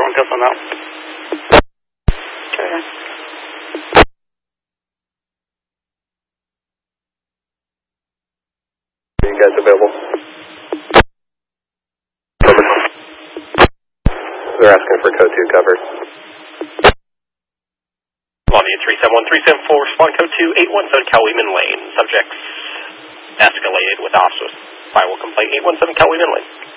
Bronco from out. Okay. Are you guys available? They're asking for code 2 cover. Longview 371-374, respond code 2, 817 Cowleyman Lane. Subjects escalated with officers. Firewall complaint 817 Cowleyman Lane.